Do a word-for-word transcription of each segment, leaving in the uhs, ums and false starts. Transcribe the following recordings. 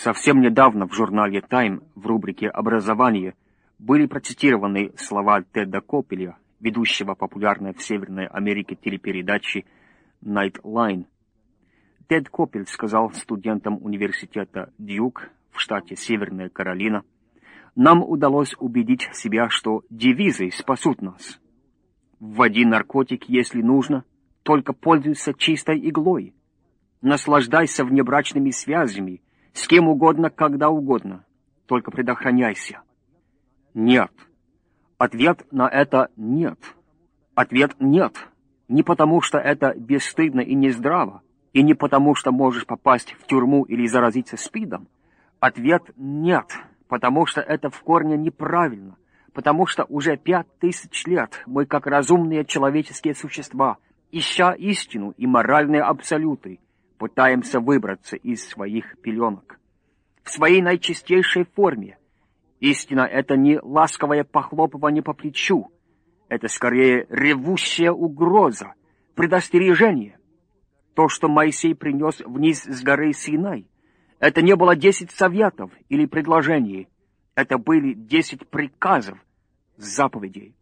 Совсем недавно в журнале «Тайм» в рубрике «Образование» были процитированы слова Теда Коппеля, ведущего популярной в Северной Америке телепередачи «Nightline». Тед Коппель сказал студентам университета Дьюк в штате Северная Каролина: «Нам удалось убедить себя, что девизы спасут нас. Вводи наркотик, если нужно, только пользуйся чистой иглой. Наслаждайся внебрачными связями, с кем угодно, когда угодно, только предохраняйся». Нет. Ответ на это нет. Ответ нет. Не потому, что это бесстыдно и нездраво, и не потому, что можешь попасть в тюрьму или заразиться СПИДом. Ответ нет, потому что это в корне неправильно, потому что уже пять тысяч лет мы, как разумные человеческие существа, ища истину и моральные абсолюты, пытаемся выбраться из своих пеленок. В своей наичистейшей форме истина — это не ласковое похлопывание по плечу, это скорее ревущая угроза, предостережение. То, что Моисей принес вниз с горы Синай, это не было десять советов или предложений, это были десять приказов, заповедей.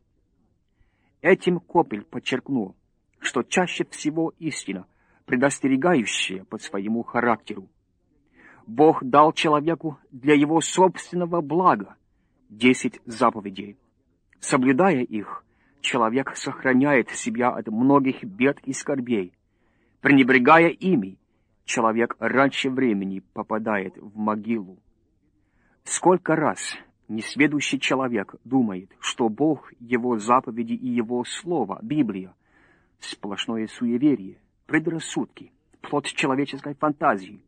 Этим Коппель подчеркнул, что чаще всего истина, предостерегающая по своему характеру. Бог дал человеку для его собственного блага десять заповедей. Соблюдая их, человек сохраняет себя от многих бед и скорбей. Пренебрегая ими, человек раньше времени попадает в могилу. Сколько раз несведущий человек думает, что Бог, его заповеди и его слово, Библия, сплошное суеверие, предрассудки, плод человеческой фантазии.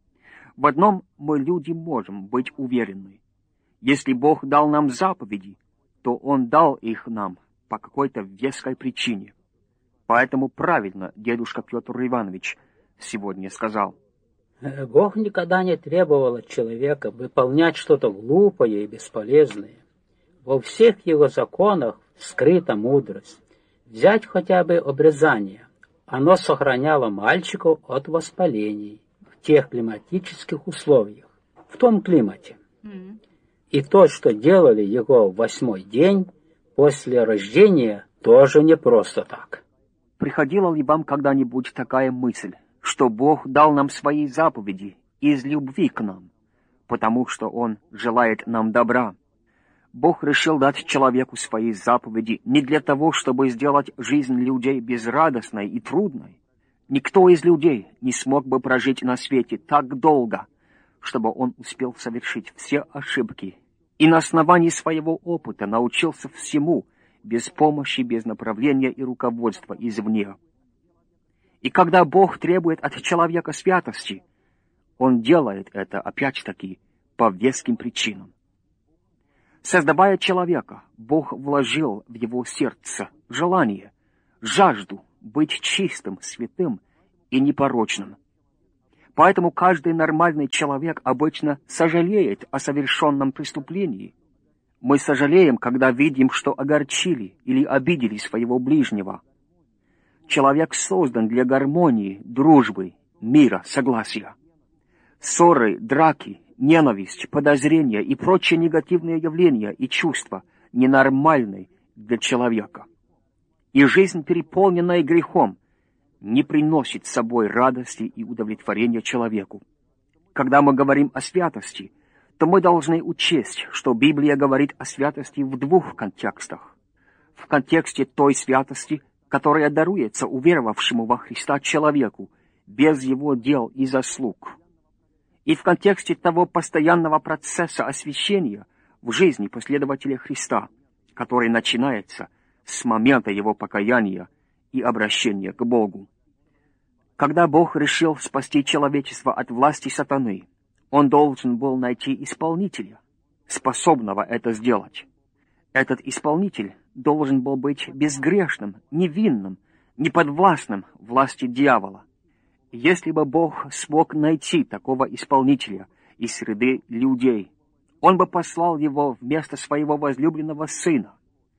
В одном мы, люди, можем быть уверены. Если Бог дал нам заповеди, то Он дал их нам по какой-то веской причине. Поэтому правильно дедушка Петр Иванович сегодня сказал: Бог никогда не требовал от человека выполнять что-то глупое и бесполезное. Во всех его законах скрыта мудрость. Взять хотя бы обрезание. Оно сохраняло мальчиков от воспалений в тех климатических условиях, в том климате. Mm. И то, что делали его в восьмой день после рождения, тоже не просто так. Приходила ли вам когда-нибудь такая мысль, что Бог дал нам свои заповеди из любви к нам, потому что Он желает нам добра? Бог решил дать человеку свои заповеди не для того, чтобы сделать жизнь людей безрадостной и трудной. Никто из людей не смог бы прожить на свете так долго, чтобы он успел совершить все ошибки и на основании своего опыта научился всему, без помощи, без направления и руководства извне. И когда Бог требует от человека святости, Он делает это, опять-таки, по веским причинам. Создавая человека, Бог вложил в его сердце желание, жажду быть чистым, святым и непорочным. Поэтому каждый нормальный человек обычно сожалеет о совершенном преступлении. Мы сожалеем, когда видим, что огорчили или обидели своего ближнего. Человек создан для гармонии, дружбы, мира, согласия. Ссоры, драки, ненависть, подозрения и прочие негативные явления и чувства ненормальны для человека. И жизнь, переполненная грехом, не приносит с собой радости и удовлетворения человеку. Когда мы говорим о святости, то мы должны учесть, что Библия говорит о святости в двух контекстах. В контексте той святости, которая даруется уверовавшему во Христа человеку без его дел и заслуг, и в контексте того постоянного процесса освящения в жизни последователя Христа, который начинается с момента его покаяния и обращения к Богу. Когда Бог решил спасти человечество от власти сатаны, Он должен был найти исполнителя, способного это сделать. Этот исполнитель должен был быть безгрешным, невинным, неподвластным власти дьявола. Если бы Бог смог найти такого исполнителя из среды людей, Он бы послал его вместо своего возлюбленного сына.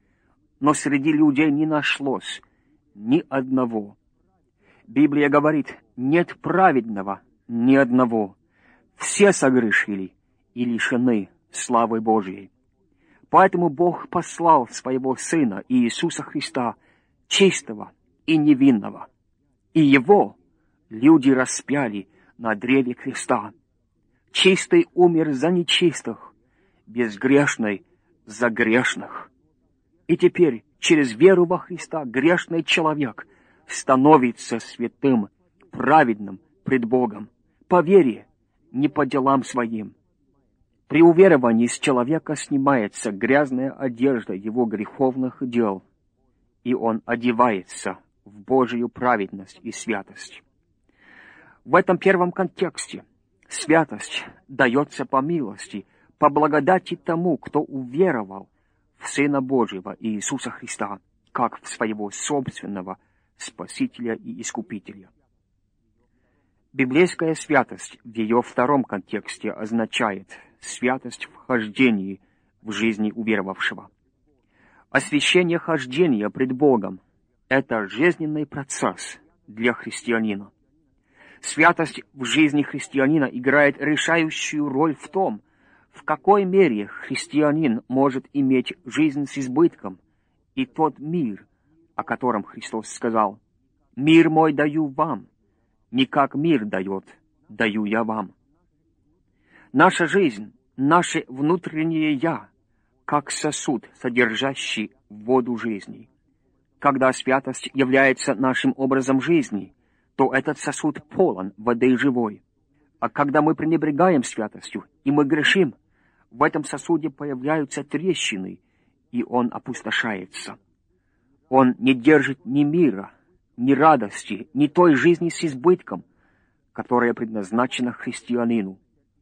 Но среди людей не нашлось ни одного. Библия говорит: нет праведного ни одного. Все согрешили и лишены славы Божьей. Поэтому Бог послал своего Сына Иисуса Христа, чистого и невинного, и Его люди распяли на древе креста. Чистый умер за нечистых, безгрешный за грешных. И теперь через веру во Христа грешный человек становится святым, праведным пред Богом, по вере, не по делам своим. При уверовании с человека снимается грязная одежда его греховных дел, и он одевается в Божию праведность и святость. В этом первом контексте святость дается по милости, по благодати тому, кто уверовал в Сына Божьего Иисуса Христа, как в своего собственного Спасителя и Искупителя. Библейская святость в ее втором контексте означает святость в хождении в жизни уверовавшего. Освящение хождения пред Богом — это жизненный процесс для христианина. Святость в жизни христианина играет решающую роль в том, в какой мере христианин может иметь жизнь с избытком и тот мир, о котором Христос сказал: «Мир мой даю вам, не как мир дает, даю я вам». Наша жизнь, наше внутреннее «я», как сосуд, содержащий воду жизни. Когда святость является нашим образом жизни, то этот сосуд полон воды живой. А когда мы пренебрегаем святостью, и мы грешим, в этом сосуде появляются трещины, и он опустошается. Он не держит ни мира, ни радости, ни той жизни с избытком, которая предназначена христианину.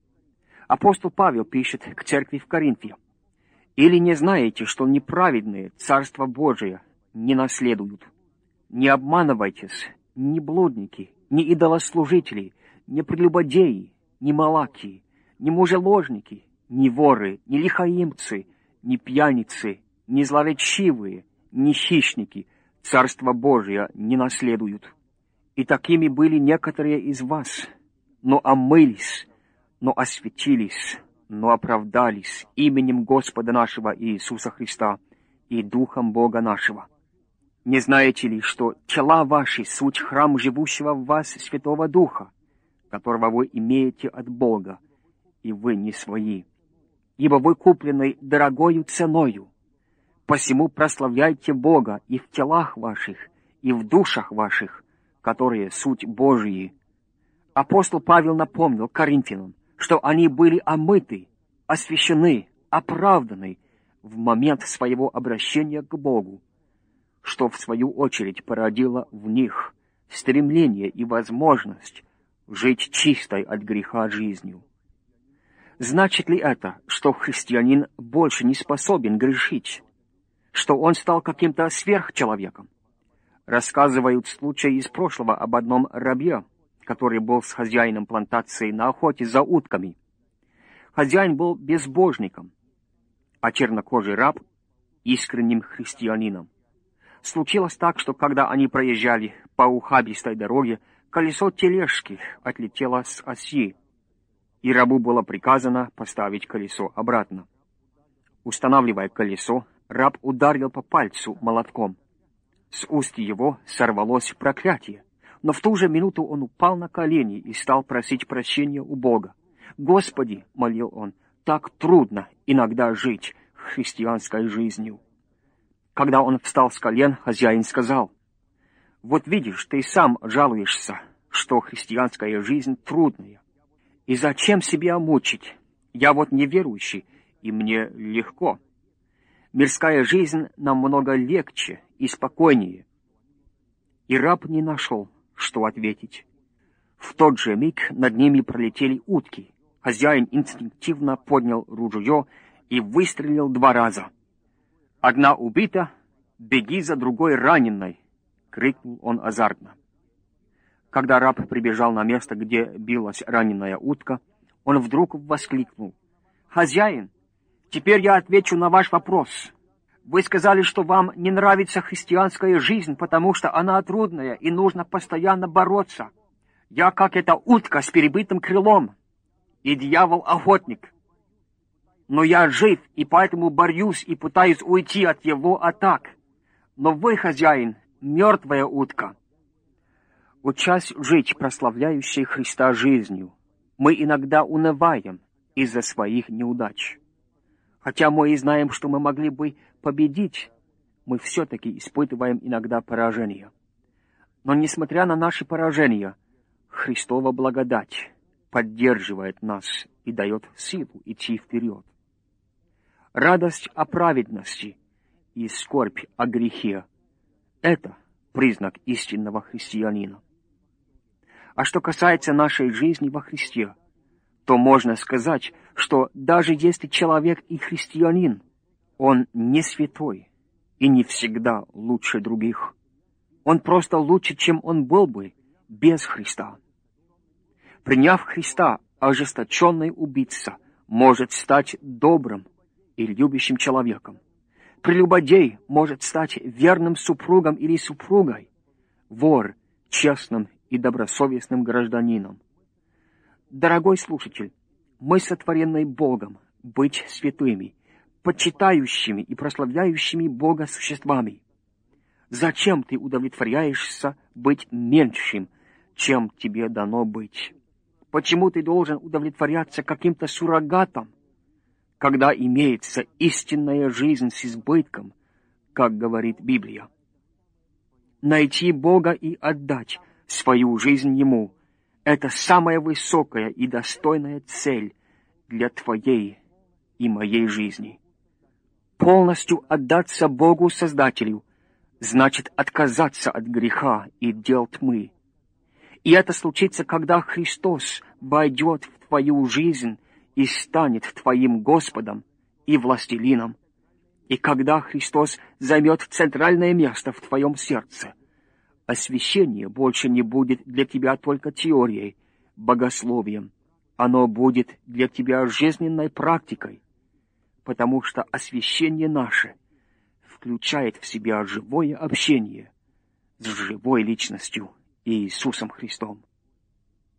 Апостол Павел пишет к церкви в Коринфе: «Или не знаете, что неправедные Царство Божие не наследуют? Не обманывайтесь, ни блудники, ни идолослужители, ни прелюбодеи, ни малаки, ни мужеложники, ни воры, ни лихаимцы, ни пьяницы, ни злоречивые, ни хищники Царство Божие не наследуют. И такими были некоторые из вас, но омылись, но осветились, но оправдались именем Господа нашего Иисуса Христа и Духом Бога нашего. Не знаете ли, что тела ваши — суть храм живущего в вас Святого Духа, которого вы имеете от Бога, и вы не свои? Ибо вы куплены дорогою ценою. Посему прославляйте Бога и в телах ваших, и в душах ваших, которые суть Божьи». Апостол Павел напомнил коринфянам, что они были омыты, освящены, оправданы в момент своего обращения к Богу, что в свою очередь породило в них стремление и возможность жить чистой от греха жизнью. Значит ли это, что христианин больше не способен грешить, что он стал каким-то сверхчеловеком? Рассказывают случаи из прошлого об одном рабе, который был с хозяином плантации на охоте за утками. Хозяин был безбожником, а чернокожий раб — искренним христианином. Случилось так, что когда они проезжали по ухабистой дороге, колесо тележки отлетело с оси, и рабу было приказано поставить колесо обратно. Устанавливая колесо, раб ударил по пальцу молотком. С уст его сорвалось проклятие, но в ту же минуту он упал на колени и стал просить прощения у Бога. «Господи», — молил он, — «так трудно иногда жить христианской жизнью». Когда он встал с колен, хозяин сказал: «Вот видишь, ты сам жалуешься, что христианская жизнь трудная. И зачем себя мучить? Я вот неверующий, и мне легко. Мирская жизнь намного легче и спокойнее». И раб не нашел, что ответить. В тот же миг над ними пролетели утки. Хозяин инстинктивно поднял ружье и выстрелил два раза. «Одна убита, беги за другой раненой!» — крикнул он азартно. Когда раб прибежал на место, где билась раненая утка, он вдруг воскликнул: «Хозяин, теперь я отвечу на ваш вопрос. Вы сказали, что вам не нравится христианская жизнь, потому что она трудная и нужно постоянно бороться. Я как эта утка с перебитым крылом. и дьявол охотник. Но я жив, и поэтому борюсь и пытаюсь уйти от его атак. Но вы, хозяин, мертвая утка. Учась жить прославляющей Христа жизнью, мы иногда унываем из-за своих неудач. Хотя мы и знаем, что мы могли бы победить, мы все-таки испытываем иногда поражение. Но несмотря на наши поражения, Христова благодать поддерживает нас и дает силу идти вперед. Радость о праведности и скорбь о грехе — это признак истинного христианина. А что касается нашей жизни во Христе, то можно сказать, что даже если человек и христианин, он не святой и не всегда лучше других. Он просто лучше, чем он был бы без Христа. Приняв Христа, ожесточенный убийца может стать добрым и любящим человеком. Прелюбодей может стать верным супругом или супругой, вор — честным и добросовестным гражданином. Дорогой слушатель, мы сотворены Богом быть святыми, почитающими и прославляющими Бога существами. Зачем ты удовлетворяешься быть меньшим, чем тебе дано быть? Почему ты должен удовлетворяться каким-то суррогатом, когда имеется истинная жизнь с избытком, как говорит Библия? Найти Бога и отдать свою жизнь Ему — это самая высокая и достойная цель для твоей и моей жизни. Полностью отдаться Богу Создателю значит отказаться от греха и дел тьмы. И это случится, когда Христос войдет в твою жизнь и станет твоим Господом и властелином. И когда Христос займет центральное место в твоем сердце, освящение больше не будет для тебя только теорией, богословием. Оно будет для тебя жизненной практикой, потому что освящение наше включает в себя живое общение с живой личностью Иисусом Христом.